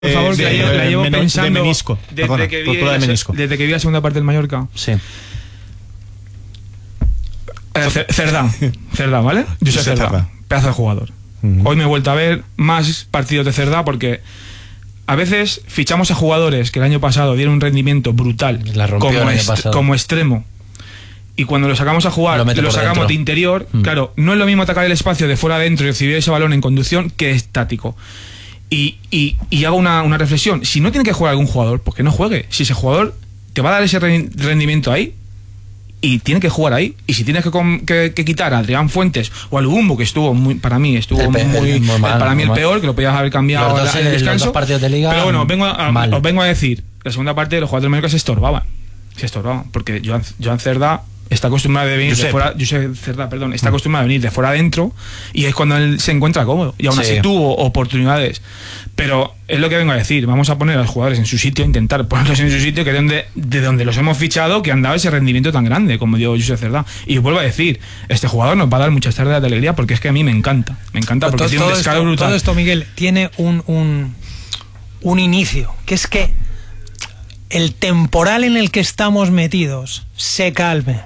Por favor, que la llevo pensando de menisco. Desde que vi la segunda parte del Mallorca. Sí. Cerdá, ¿vale? Yo soy Cerdá, pedazo de jugador. Hoy me he vuelto a ver más partidos de Cerdá porque a veces fichamos a jugadores que el año pasado dieron un rendimiento brutal como extremo, y cuando lo sacamos a jugar lo sacamos de interior. Claro, no es lo mismo atacar el espacio de fuera adentro y recibir ese balón en conducción que estático. Y hago una reflexión: si no tiene que jugar algún jugador, pues que no juegue. Si ese jugador te va a dar ese rendimiento ahí, y tiene que jugar ahí. Y si tienes que quitar a Adrián Fuentes o al Bumbo, que estuvo para mí el peor, que lo podías haber cambiado en el descanso. Los partidos de liga, pero bueno, os vengo a decir, la segunda parte de los jugadores del Mallorca se estorbaban, porque Joan Cerdá está acostumbrado a venir de fuera. Josep Cerdá, perdón, está acostumbrado a venir de fuera adentro, y es cuando él se encuentra cómodo, y aún así tuvo oportunidades. Pero es lo que vengo a decir: vamos a poner a los jugadores en su sitio, intentar ponerlos en su sitio, que de donde los hemos fichado, que han dado ese rendimiento tan grande, como dio Josep Cerdá. Y vuelvo a decir, este jugador nos va a dar muchas tardes de alegría, porque es que a mí me encanta porque tiene un descaro brutal. Todo esto, Miguel, tiene un inicio, que es que el temporal en el que estamos metidos se calme.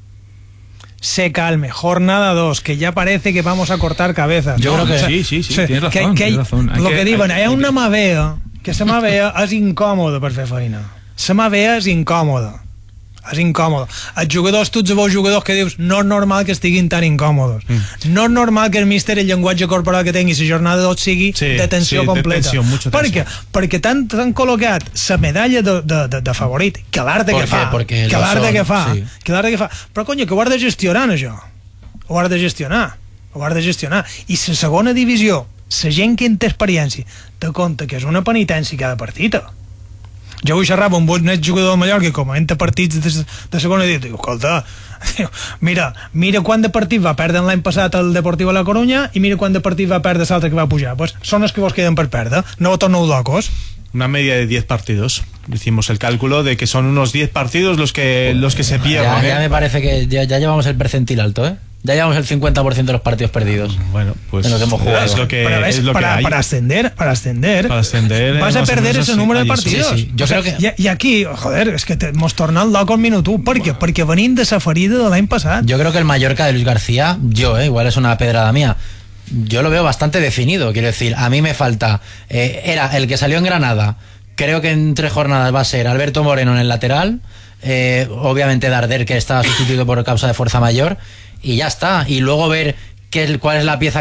Jornada 2, que ya parece que vamos a cortar cabezas. Yo creo que sí, tienes razón. Lo que diuen, hi ha una mavea, que la mavea és incòmoda per fer feina. La mavea és incòmoda. Els jugadors, tu ets veus jugadors que dius, no és normal que estiguin tan incòmodes. No és normal que el míster, el llenguatge corporal que tingui la jornada 2 sigui de tensió completa. Perquè t'han col·locat la medalla de favorit, que l'art que fa. Però coño, que ho has de gestionar, això. Ho has de gestionar. I la segona divisió, la gent que en té experiència, te compta que és una penitència cada partit. Jo vull xerrar amb un net jugador del Mallorca que comenta partits de segona divisió. Diu, escolta, mira quant de partit va perdre l'any passat el Deportivo de la Coruña i mira quant de partit va perdre l'altre que va pujar. Pues són els que vos queden per perdre, no vos torneu locos. Una media de 10 partidos. Hicimos el cálculo de que son unos 10 partidos los que se pierden. Ya me parece que ya llevamos el percentil alto, ¿eh? Ya llevamos el 50% de los partidos perdidos. Bueno, pues en lo que hemos jugado. Es lo que hay. Para ascender vas a perder ese número de partidos. Sí. Yo creo que... I aquí, joder, és que hemos tornat loco al minut 1. Per què? Perquè venim de la ferida de l'any passat. Yo creo que el Mallorca de Luis García, igual es una pedrada mía, yo lo veo bastante definido. Quiero decir, a mí me falta, era el que salió en Granada. Creo que en 3 jornadas va a ser Alberto Moreno en el lateral, obviamente Darder, que estaba sustituido por causa de fuerza mayor, y ya está. Y luego ver cuál es la pieza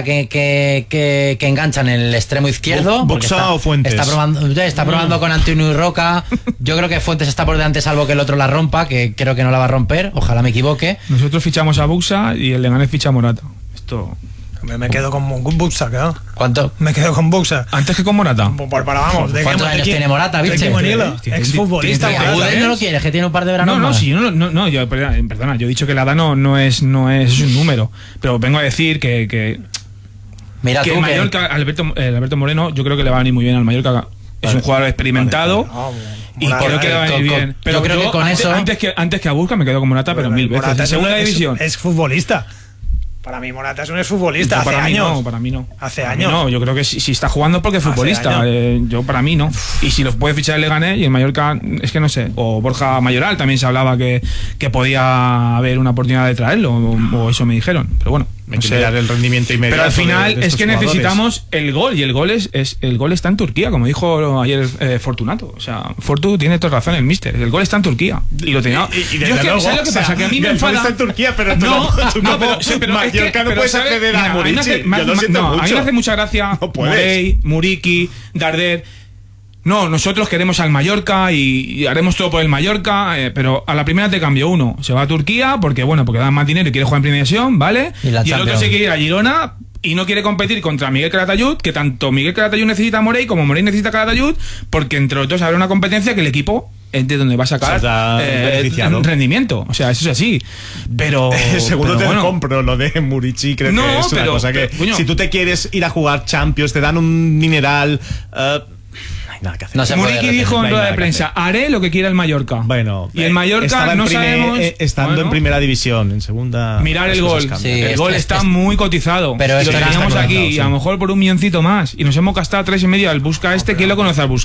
que engancha en el extremo izquierdo. ¿Boxa o Fuentes? Está probando con Antonio y Roca. Yo creo que Fuentes está por delante, salvo que el otro la rompa, que creo que no la va a romper. Ojalá me equivoque. Nosotros fichamos a Buxa y el Leganés ficha a Morata. Esto... Me quedo con Buxa, claro. ¿Cuánto? Me quedo con Buxa. ¿Antes que con Morata? Vamos. ¿Cuántos años tiene Morata, biche? Exfutbolista. ¿No lo quieres? Que tiene un par de veranos más. Perdona, yo he dicho que la edad no es un número. Pero vengo a decir que mira que tú, el Mallorca, Alberto Moreno, yo creo que le va a venir muy bien al Mallorca. Es un jugador experimentado. Y creo que le va a venir bien. Pero yo creo que con eso... Antes que a Busca me quedo con Morata, pero 1000 veces. En segunda división. Es futbolista. Para mí Morata es un exfutbolista. Hace años. Para mí no. Hace años. No, yo creo que si está jugando porque es futbolista. Yo para mí no. Y si los puede fichar el Leganés y el Mallorca, es que no sé. O Borja Mayoral también se hablaba que podía haber una oportunidad de traerlo, o eso me dijeron. Pero bueno, hay que mirar el rendimiento inmediato. Pero al final de es que jugadores. Necesitamos el gol, y el gol está en Turquía, como dijo ayer Fortunato. O sea, Fortu tiene toda razón, el míster. El gol está en Turquía. Y lo tenía. Y desde luego, ¿sabes lo que pasa? Que a mí me enfada. Está en Turquía, pero pero Mallorca no puede acceder a Murici. A mí me hace mucha gracia Morey, Muriqui, Darder. No, nosotros queremos al Mallorca y haremos todo por el Mallorca, pero a la primera te cambio uno. Se va a Turquía porque dan más dinero y quiere jugar en primera división, ¿vale? Y el otro se quiere ir a Girona y no quiere competir contra Miguel Calatayud, que tanto Miguel Calatayud necesita a Morey como Morey necesita a Calatayud, porque entre los dos habrá una competencia que el equipo es de donde va a sacar rendimiento. O sea, eso es así. Pero seguro te lo compro lo de Murici. Creo que es una cosa que si tú te quieres ir a jugar Champions, te dan un mineral. No hay nada que hacer. No se Muriqui dijo en rueda de prensa, haré lo que quiera el Mallorca. Bueno, y el Mallorca no sabemos... Estando en primera división, en segunda... Mirar el gol. Sí, el gol está muy cotizado. Pero lo teníamos aquí, y a lo mejor por 1 milloncito más. Y nos hemos gastado 3,5 al Busca ¿quién lo conoce al Busca?